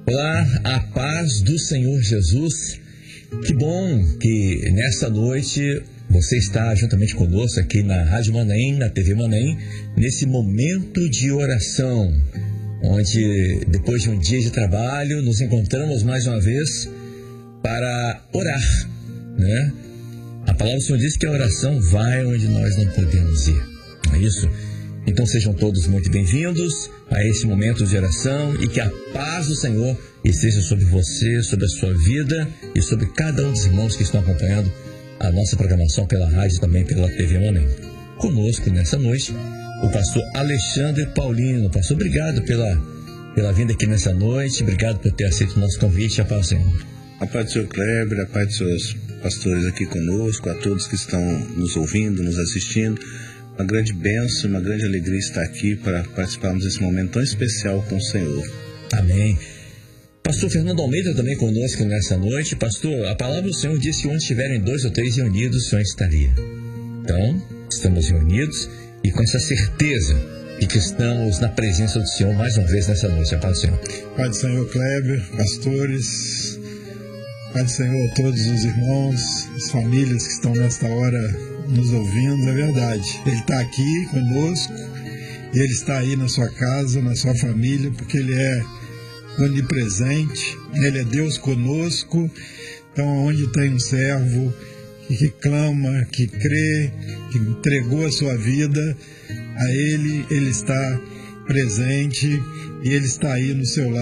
Olá, a paz do Senhor Jesus. Que bom que nessa noite você está juntamente conosco aqui na Rádio Manaim, na TV Manaim, nesse momento de oração, onde depois de um dia de trabalho nos encontramos mais uma vez para orar, né? A palavra do Senhor diz que a oração vai onde nós não podemos ir, não é isso? Então sejam todos muito bem-vindos a esse momento de oração e que a paz do Senhor esteja sobre você, sobre a sua vida e sobre cada um dos irmãos que estão acompanhando a nossa programação pela rádio e também pela TV Manaim. Conosco nessa noite, o pastor Alexandre Paulino. Pastor, obrigado pela vinda aqui nessa noite, obrigado por ter aceito o nosso convite. A paz do Senhor. A paz do Senhor Kleber, a paz dos seus pastores aqui conosco, a todos que estão nos ouvindo, nos assistindo. Uma grande bênção, uma grande alegria estar aqui para participarmos desse momento tão especial com o Senhor. Amém. Pastor Fernando Almeida também conosco nessa noite. Pastor, a palavra do Senhor diz que onde estiverem 2 ou 3 reunidos, o Senhor estaria. Então, estamos reunidos e com essa certeza de que estamos na presença do Senhor mais uma vez nessa noite. A paz do Senhor. Pai do Senhor Kleber, pastores, Pai do Senhor a todos os irmãos, as famílias que estão nesta hora nos ouvindo. É verdade, Ele está aqui conosco e Ele está aí na sua casa, na sua família, porque Ele é onipresente, Ele é Deus conosco. Então, onde tem um servo que clama, que crê, que entregou a sua vida a Ele, Ele está presente e Ele está aí no seu lado.